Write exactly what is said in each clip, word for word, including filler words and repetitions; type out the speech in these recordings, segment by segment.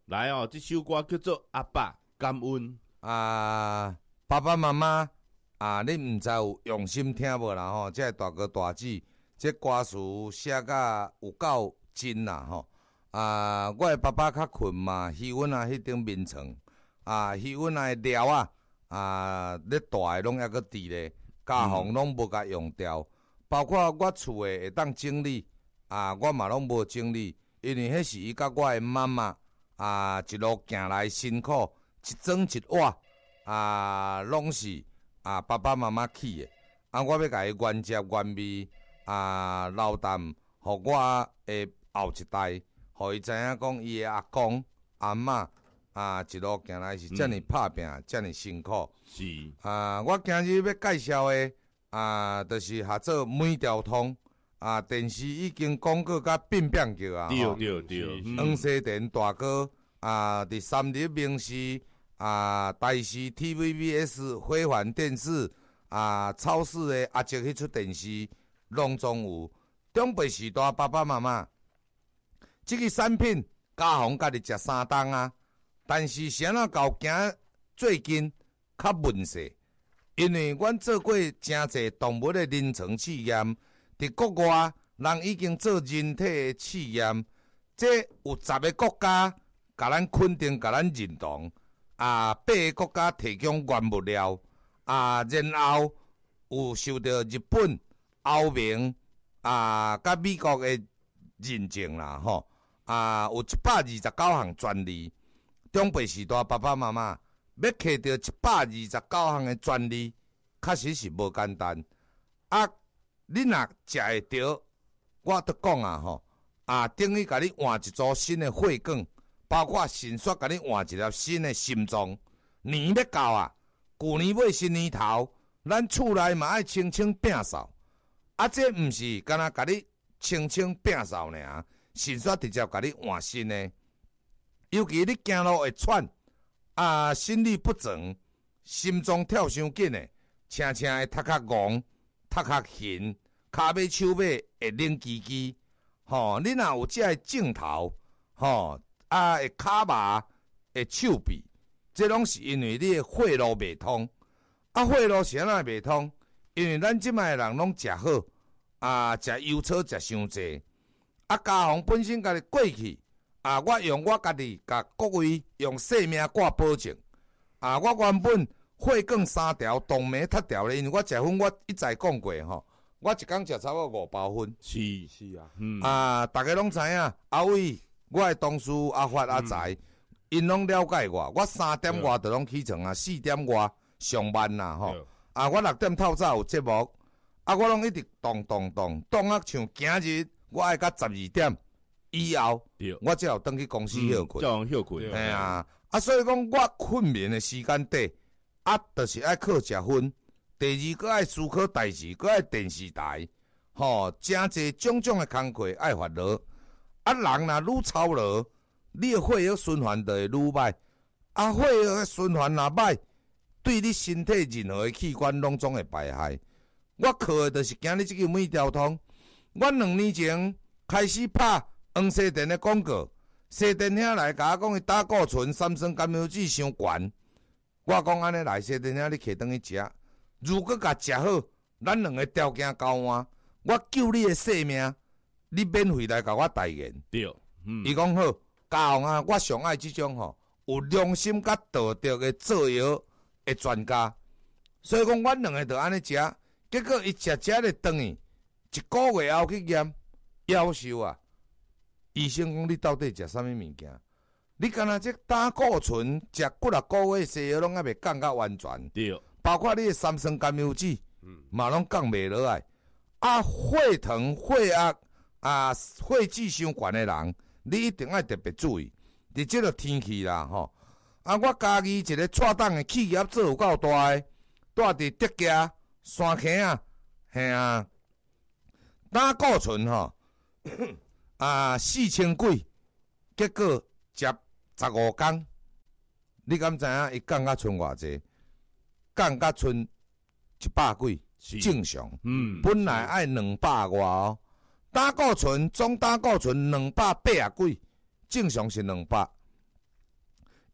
来哦，这首歌叫做《阿爸感恩》 啊，爸爸妈妈啊，你毋知有用心听无啦吼？这大哥大姊，这歌词写甲有够真啦吼！啊，我的爸爸较困嘛，鱼阮啊迄顶眠床啊，鱼阮啊料啊啊，咧大诶拢还阁伫咧，家phòng拢无甲用掉，包括我厝诶会当整理啊，我嘛拢无整理，因为迄是伊甲我诶妈妈啊一路行来辛苦，一砖一瓦啊，拢是啊爸爸妈妈起诶，啊，我要甲伊原汁原味啊留淡，互我诶后一代。互伊知影讲，伊诶阿公阿嬷啊，一路行来是遮尔拍拼，遮尔辛苦。 是啊，我今日要介绍诶啊，就是合作每条通啊，电视已经广告甲变变叫啊。 对对对， 黄西田大哥啊，伫三立明视啊，台视 T V B S 辉煌电视啊，超市诶阿叔迄出电视，拢总有。中辈时代爸爸妈妈。即个产品，家phòng家己食三档啊，但是谁啊搞行最近较问世，因为阮做过真侪动物的临床试验，伫国外人已经做人体的试验，这有十个国家甲咱肯定、甲咱认同，啊，八个国家提供原物料，啊，然后有受到日本、欧盟啊，甲美国的认证啦，吼。啊，有一百二十九项专利，中辈时代爸爸妈妈要摕到一百二十九项的专利，确实是无简单。啊，你若食会着，我都讲啊吼，啊，等于甲你换一组新的血管，包括迅速甲你换一粒新的心脏。年要到啊，旧年尾新年头，咱厝内嘛爱清清摒扫。啊，这毋是干那甲你清清摒扫尔。迅速直接甲你换新的，尤其你行路会喘啊，心律不整，心脏跳伤紧的，轻轻会头壳戆、头壳晕，骹尾手尾会冷叽叽。吼，你若有这个镜头，吼啊会骹麻、会手臂，这拢是因为你的血路未通。啊，血路是安怎未通？因为咱即卖人拢食好啊，食油草食伤济。啊，家phòng本身家己过去啊，我用我家己甲各位用性命挂保证啊，我原本血管三条，动脉脱条咧，因为我食薰，我一再讲过吼，我一工食差不多五包薰。 是是啊，嗯啊，大家拢知影，阿伟，我的同事阿发阿财，因拢、嗯、了解我，我三點外就拢起床啊，四點外上班啦吼，啊，我六點透早有節目，啊，我拢一直動動動，動啊像今日。我愛到十二點以後，我才有登去公司休困。 叫人休困。 哎呀，啊，所以講我睡眠的時間短，啊，就是愛靠食薰。第二，閣愛思考代志，閣愛電視台，吼、哦，真濟種種的工課愛煩惱。啊，人若愈操勞，你的血液循環就會愈歹。啊，血液循環若歹，對你身體任何的器官攏總會敗害。我靠的就是今日這個每條通。我兩年前開始拍黃西田的廣告，西田兄來甲我講伊膽固醇、三酸甘油酯傷懸。我講安尼來，西田兄你摕轉去食，如果甲食好，咱兩個條件交換，我救你的性命，你免費來甲我代言。 對，嗯， 伊講好，家紅啊，我上愛這種吼有良心甲道德的做藥的專家，所以講阮兩個就安尼食，結果伊食食咧轉去。一個月後去驗，夭壽啊！醫生講你到底食啥物物件？你敢若這膽固醇食幾啊個月西藥攏還未降到完全， 對， 包括你的三酸甘油酯，嗯，嘛攏降未落來。啊，血糖、血壓啊，血脂傷懸的人，你一定要特別注意。伫這個天氣啦，吼！啊，我家己一個錯檔的企業做有夠大個，住佇德家山坑啊，嘿啊！膽固醇吼啊四千幾，結果食十五天，你敢知影伊降到剩偌濟？降到剩一百幾，正常。嗯，本來愛兩百外哦。膽固醇總膽固醇兩百八啊幾，正常是兩百。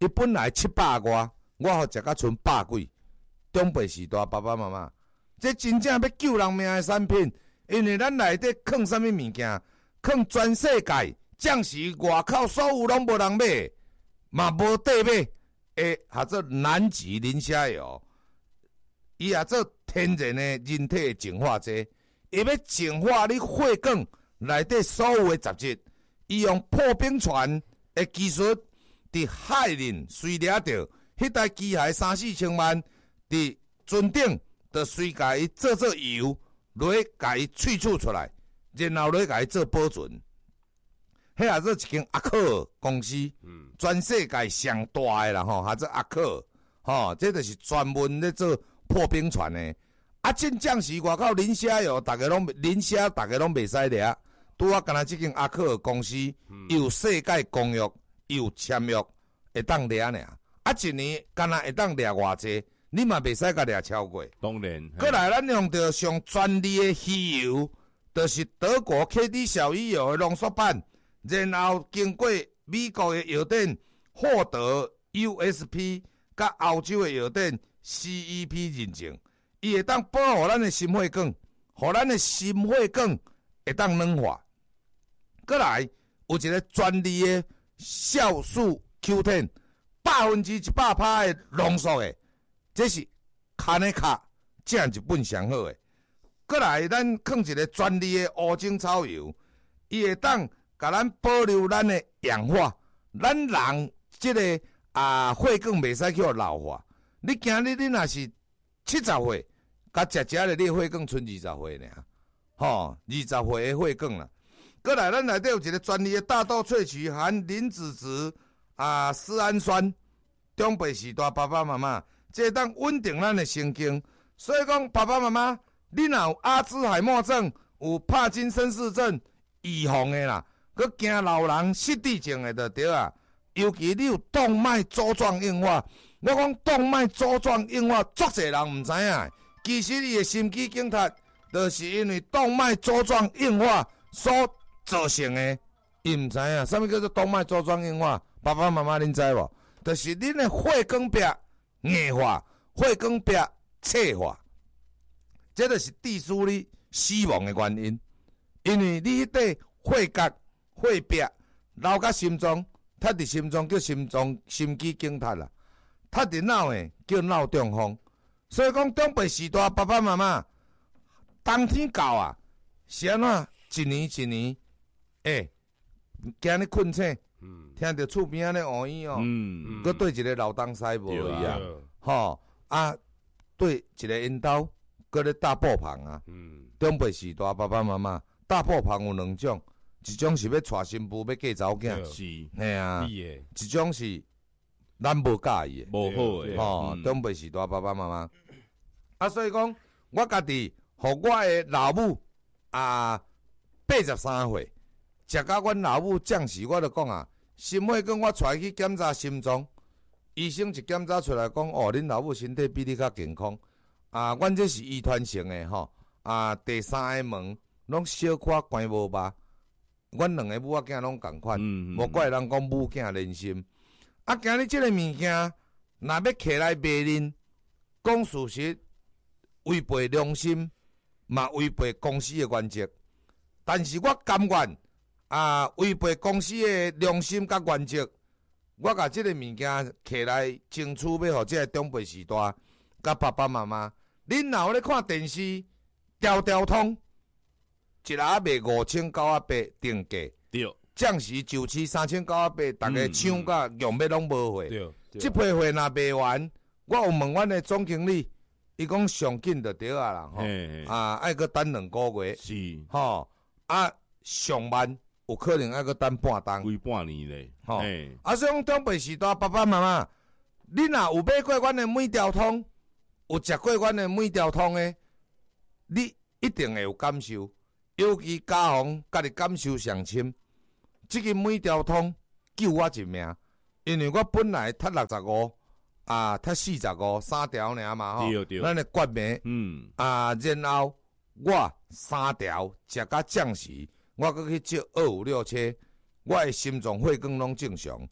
伊本来七百外，我互食甲剩百几，中辈时代爸爸妈妈，这真正要救人命的产品，因为咱内底藏啥物物件，藏全世界，暂时外口所有拢无人买，嘛无地买，诶，或者南极磷虾油，伊也做天然的人体的净化剂，伊要净化你血管内底所有的杂质，伊用破冰船的技术。伫海里随掠着迄台机械三四千万，伫船顶就随甲伊做做油，落去甲伊萃取出来，然后落去甲伊做保存。迄也做一间阿克公司，嗯，全世界上大的啦吼，还做阿克，吼，这就是专门咧做破冰船的。啊，真正是外口磷虾油，逐个拢磷虾，逐个拢袂使掠。拄啊，干那即间阿克公司，嗯、有世界公约。有签约会当掠尔，啊一年敢若会当掠偌济，你嘛袂使甲掠超过。 当然。 过来，咱用着上专利的鱼油，就是德国 K D 小鱼油的浓缩版，然后经过美国的药店获得 U S P， 甲欧洲的药店 C E P 认证，伊会当保护咱的心血管，互咱的心血管会当软化。过来有一个专利的。酵素 Q 十 百分之一百趴的浓缩的，这是看的卡正日本上好的。过来，咱放一个专利的乌精草油，伊会当甲咱保留咱的氧化，咱人即、这个啊血管袂使去老化。你今日你若是七十岁，甲食食咧，你血管剩二十岁尔，吼，二十岁的血管啦。过来，咱内底有一个专利的大豆萃取，含磷脂质啊、丝氨酸，中辈时代爸爸妈妈，这当稳定咱的神经。所以讲，爸爸妈妈，你若有阿兹海默症、有帕金森氏症预防的啦，佮惊老人失智症的就对啊。尤其你有动脉粥状硬化，我讲动脉粥状硬化，足侪人毋知影，其实伊的心肌梗塞，就是因为动脉粥状硬化所造成的，伊毋知影，啥物叫做动脉粥状硬化？爸爸妈妈恁知无？就是恁的血管壁硬化，血管壁脆化，这就是致使你死亡的原因。因为你迄块血角、血壁留甲心脏，踢伫心脏叫心脏心肌梗塞啦，踢伫脑诶叫脑中风。所以讲，长辈时代爸爸妈妈，冬天到啊，是安怎？一年一年。诶、欸，今日困醒，嗯、听着厝边仔咧乌烟哦，嗯，佮、嗯、对一个老东西无一样，吼啊，对一个因兜，佮咧大布棚啊，嗯，长辈时代爸爸妈妈，大布棚有两种，一种是要娶新妇要嫁查某囝， 是， 嘿啊，一种是咱无介意的， 无好诶， 吼，长辈时代爸爸妈妈，啊，所以讲我家己，互我的老母啊，八十三岁。食到阮老母降时，我就讲啊，心血管我带去检查心脏，医生一检查出来讲，哦，恁老母身体比你较健康。啊，阮这是遗传性的吼。啊，第三个门拢小可关无吧？阮两个母仔囝拢共款，无、嗯嗯、怪人讲母囝连心。啊，今日即个物件，若要起来卖恁，讲事实，违背良心，嘛违背公司的原则。但是我甘愿。啊，违背公司的良心甲原则，我甲即个物件摕来争取，要互即个长辈时代甲爸爸妈妈，恁若有咧看电视，条条通，一日卖五千九百八定价， 对， 暂时就市三千九百八，逐个抢甲用要拢无货。 对， 即批货若卖完，我有问阮的总经理，伊讲上紧就对啊啦，吼，啊，爱阁等两个月， 是， 吼，啊，上万。有可能还阁等半冬， 规半年咧， 吼、哦。啊，所以讲长辈时代爸爸妈妈，你若有买过阮的每条通，有食过阮的每条通的，你一定会有感受。尤其家红家己感受上深，即个每条通救我一命，因为我本来踢六十五，啊，踢四十五，三条尔嘛吼。 对对。 咱的冠冕，嗯，啊，然后我三条食甲降时。我阁去照二五六七，我的心脏血管拢正常。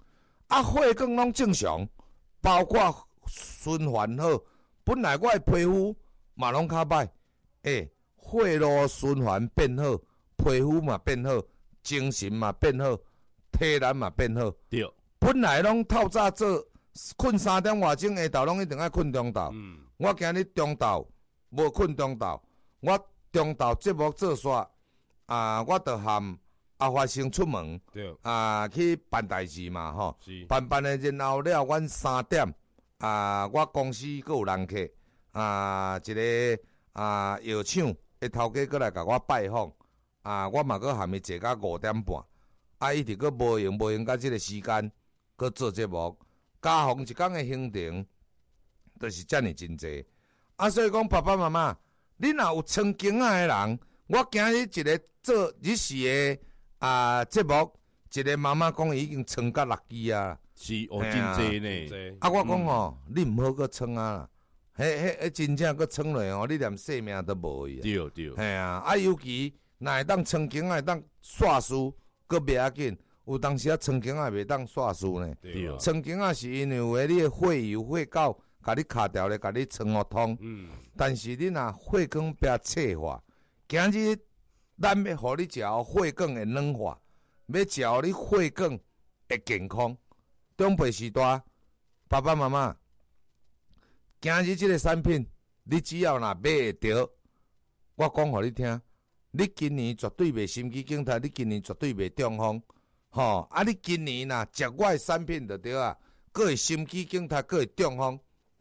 啊，血管拢正常，包括循环好。本来我的皮肤嘛拢较歹，诶、欸，血路循环变好，皮肤嘛变好，精神嘛变好，体力嘛变好。 对， 本来拢透早做困三点外钟，下昼拢一定爱困中昼。嗯、我今日中昼无困中昼，我中昼节目做煞，啊，我着含阿发生出门， 对， 啊，去办代志嘛，吼，办办诶，然後了，阮三點，啊，我公司佫有人客，啊，一個啊藥廠誒頭家佫來甲我拜訪，啊，我嘛佫含伊坐到五點半，啊，一直佫無用無用到即個時間，佫做節目，加上一工誒行程，就是遮爾真濟，啊，所以講爸爸媽媽，你若有曾經啊誒人，我今日一個做日時誒。啊！節目一個媽媽講已經撐到六支啊， 是哦，真濟呢。 啊，我講哦，你毋好擱撐啊，迄迄迄真正擱撐落哦，你連性命都無去啊。 對對。 係啊，啊尤其若會當撐經，會當煞事，擱袂要緊。有當時啊，撐經也袂當煞事呢。 對。 撐經啊，是因為有誒你誒血油血管，甲你卡掉咧，甲你撐互通。嗯。但是你若血管壁脆化，今日。咱要互你食血管會軟化，要食你血管會健康。長輩時代，爸爸媽媽，今日即個產品，你只要若買會到，我講互你聽，你今年絕對袂心肌梗塞，你今年絕對袂中風，吼！啊，你今年若食我誒產品就對啊，佫會心肌梗塞，佫會中風，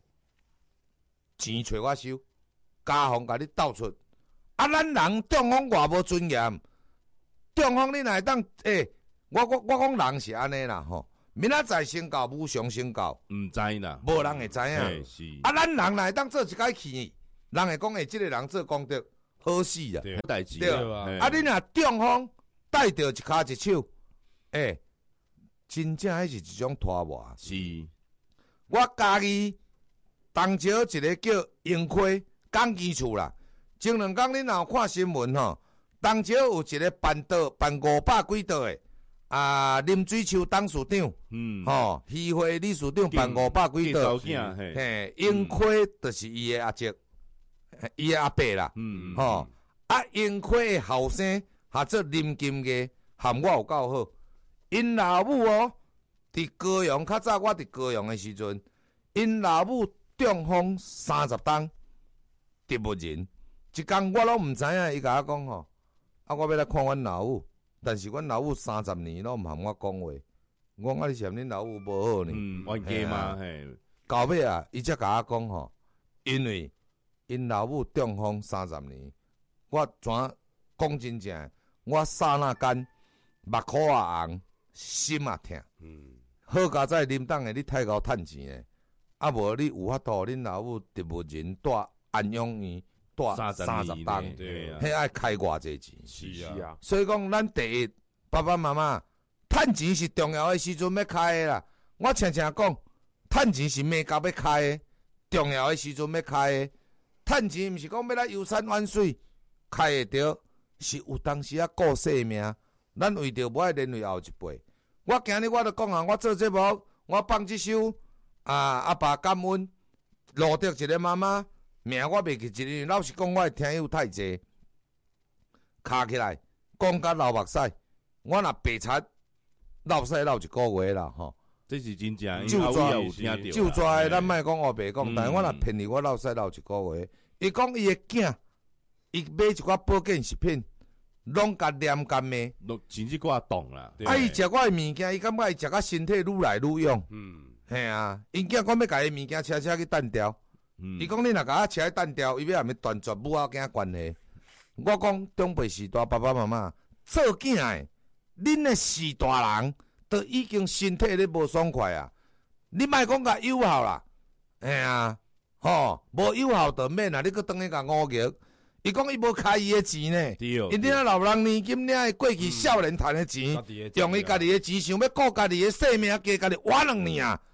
錢找我收，家風甲你鬥出。啊！咱人中風偌無尊嚴，中風你若會當誒，我我我講人是安尼啦吼，明仔載先到無常先到， 毋知啦， 無人會知影。啊，咱人若會當做一擺去，人會講誒，即個人做功德好死啦， 對，代志對啊。啊，你若中風帶着一骹一手，誒，真正迄是一種拖磨。 是， 我家己當朝一個叫盈虧港基厝啦。前兩天恁若有看新聞吼，當朝有一個辦道辦五百幾道的啊，林水秋董事長，嗯，吼，議會理事長辦五百幾道，嘿，盈虧就是伊的阿叔，伊的阿伯啦，嗯，吼，啊，盈虧的後生，或者林金嘅，含我有夠好，因老母哦，佇高雄較早我佇高雄的時陣，因老母中風三十冬，植物人。一工我攏毋知影，伊甲我講吼，啊，我要來看阮老母，但是阮老母三十年攏毋含我講話，我講啊，你是恁老母無好呢？ 嗯，冤家嘛，嘿。 到尾啊，伊才甲我講吼，因為因老母中風三十年，我怎講真正，我剎那間目眶也紅，心也痛。嗯，好佳哉林董的，你太高趁錢的，啊無你有法度，恁老母植物人住安養院。三十三十冬，迄愛開偌濟錢？ 是啊， 所以講咱第一，爸爸媽媽，趁錢是重要的時陣要開的啦。我常常講，趁錢是馬甲要開的，重要的時陣要開的。趁錢毋是講要來遊山玩水，開會到是有當時啊顧性命。咱為着無愛連累後一輩。我今日我著講啊，我做節目，我放即首啊阿爸感恩，錄着一個媽媽。名我袂記一日，老實講，我的聽友太濟，卡起來講甲流目屎，我若白賊流屎流一個月啦，吼。 這是真正， 就跩就跩，咱莫講我白講，但係我若騙你，我流屎流一個月。伊講伊個囝，伊買一寡保健食品，攏甲黏甲罵， 甚至掛凍啦。 啊，伊食我的物件，伊感覺伊食甲身體愈來愈勇。嗯，係啊，因囝講要甲伊物件車車去單調。伊講、嗯、你若甲我車單調，伊要含要斷絕母仔囝關係。我講長輩時代，爸爸媽媽做囝的，恁的是大人，都已經身體咧無爽快啊！你莫講甲有效啦，哎呀，吼，無有效就免啊！你佫當去甲誤劇。伊講伊無開伊的錢呢，因啲老人年金領過去少年賺的錢，嗯、用伊家己的錢想要顧家己的性命，加家己活兩年啊！